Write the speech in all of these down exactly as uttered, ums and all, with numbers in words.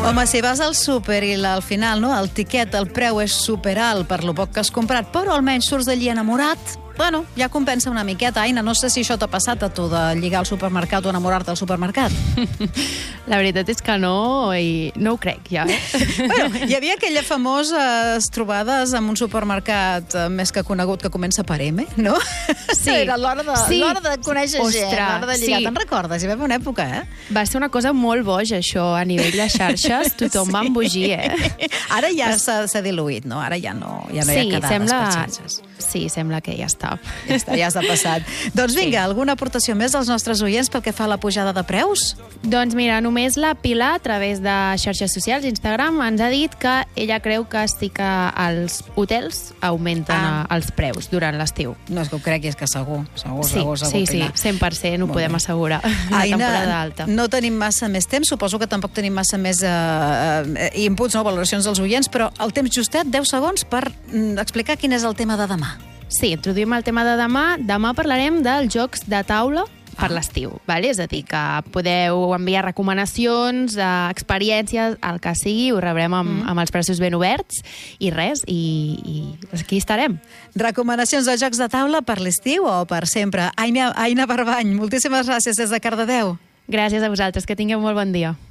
Home, si vas al súper i al final, no, el tiquet, el preu és superalt per lo poc que has comprat, però almenys surts d'allí enamorat, bueno, ja compensa una miqueta. Aina, no sé si això t'ha passat a tu, de lligar al supermercat o enamorar-te al supermercat. La veritat és que no, i no ho crec, ja. Eh? Bueno, hi havia aquella famosa trobades en un supermercat eh, més que conegut que comença per M, no? Sí. Era l'hora de, Sí. l'hora de conèixer Ostres, gent, l'hora de lligar. sí. Te'n recordes? Hi va haver una època, eh? Va ser una cosa molt boja, això, a nivell de xarxes. Tothom va embogir, eh? Ara ja s'ha s'ha diluït, no? Ara ja no, ja no hi Sí, ha quedades sembla... per xarxes. Sí, sembla que ja està. Ja està, ja està passat. Doncs vinga, Sí. alguna aportació més dels nostres oients pel que fa a la pujada de preus? Doncs mira, només la Pilar, a través de xarxes socials, Instagram, ens ha dit que ella creu que sí que els hotels augmenten Ah. ah. els preus durant l'estiu. No és que ho crec, és que segur, segur, Sí, segur, segur, sí, sí, Pilar. cent per cent ho Molt podem bé. assegurar. Una temporada alta. no tenim massa més temps, suposo que tampoc tenim massa més eh, eh, inputs, no, valoracions dels oients, però el temps justet, deu segons, per mm, explicar quin és el tema de demà. Sí, introduïm el tema de demà. Demà parlarem dels jocs de taula per Ah. l'estiu, vale? És a dir, que podeu enviar recomanacions, eh, experiències, el que sigui, ho rebrem amb, mm. amb els braços ben oberts, i res, i, i aquí estarem. Recomanacions de jocs de taula per l'estiu o per sempre? Aina, Aina Barbany, moltíssimes gràcies des de Cardedeu. Gràcies a vosaltres, que tingueu molt bon dia.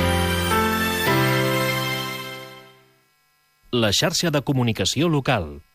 La xarxa de comunicació local.